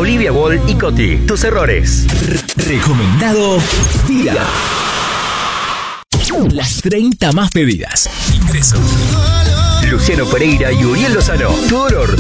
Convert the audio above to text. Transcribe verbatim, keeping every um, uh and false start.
Olivia Wall y Coti. Tus errores. Recomendado día. Las treinta más pedidas. Ingreso. Luciano Pereira y Uriel Lozano. Tu dolor